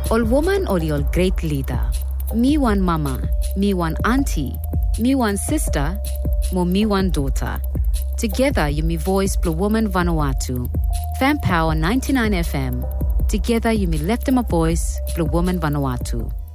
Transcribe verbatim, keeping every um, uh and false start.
Ol woman or ol great leader. Me one mama, me one auntie, me one sister, mo me one daughter. Together you me voice Blue Woman Vanuatu. Fan Power ninety-nine F M. Together you me left them a voice Blue Woman Vanuatu.